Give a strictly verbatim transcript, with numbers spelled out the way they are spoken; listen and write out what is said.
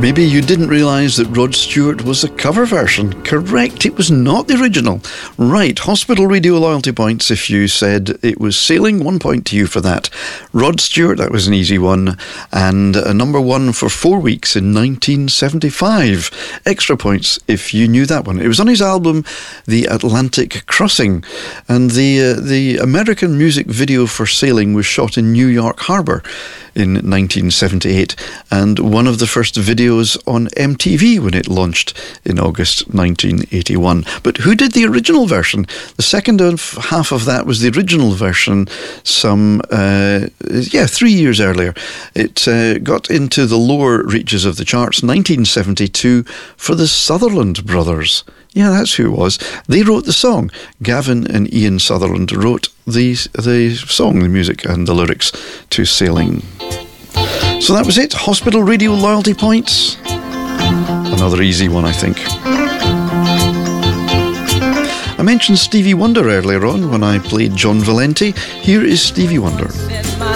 Maybe you didn't realise that Rod Stewart was a cover version. Correct, it was not the original. Right, Hospital Radio loyalty points if you said it was Sailing. One point to you for that. Rod Stewart, that was an easy one. And a number one for four weeks in nineteen seventy-five. Extra points if you knew that one. It was on his album The Atlantic Crossing. And the, uh, the American music video for Sailing was shot in New York Harbour in nineteen seventy-eight. And one of the first videos on M T V when it launched in August nineteen eighty-one. But who did the original version? The second half of that was the original version some, uh, yeah, three years earlier. It uh, got into the lower reaches of the charts, nineteen seventy-two, for the Sutherland Brothers. Yeah, that's who it was. They wrote the song. Gavin and Ian Sutherland wrote the, the song, the music and the lyrics to Sailing. So that was it. Hospital Radio loyalty points. Another easy one, I think. I mentioned Stevie Wonder earlier on when I played John Valenti. Here is Stevie Wonder.